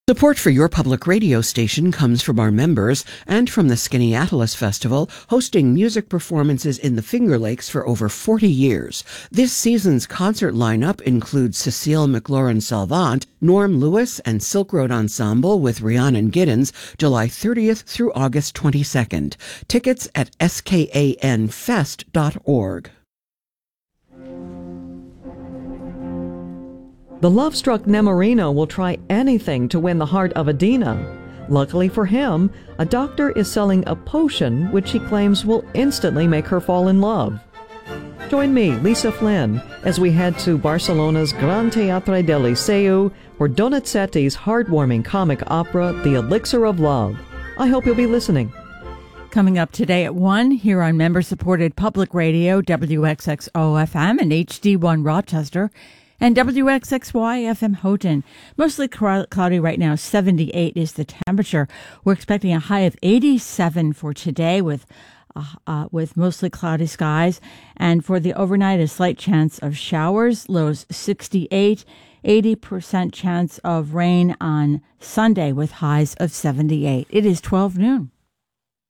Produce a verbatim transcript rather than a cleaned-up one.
Support for your public radio station comes from our members and from the Skaneateles Festival, hosting music performances in the Finger Lakes for over forty years. This season's concert lineup includes Cecile McLaurin-Salvant, Norm Lewis, and Silk Road Ensemble with Rhiannon Giddens, July thirtieth through August twenty-second. Tickets at skan fest dot org. The love-struck Nemorino will try anything to win the heart of Adina. Luckily for him, a doctor is selling a potion which he claims will instantly make her fall in love. Join me, Lisa Flynn, as we head to Barcelona's Gran Teatre del Liceu for Donizetti's heartwarming comic opera, The Elixir of Love. I hope you'll be listening. Coming up today at one, here on member-supported public radio, W X X O F M and H D one Rochester, and W X X Y F M Houghton. Mostly cloudy right now. seventy-eight is the temperature. We're expecting a high of eighty-seven for today with uh, uh, with mostly cloudy skies. And for the overnight, a slight chance of showers. Lows sixty-eight. eighty percent chance of rain on Sunday with highs of seventy-eight. It is twelve noon.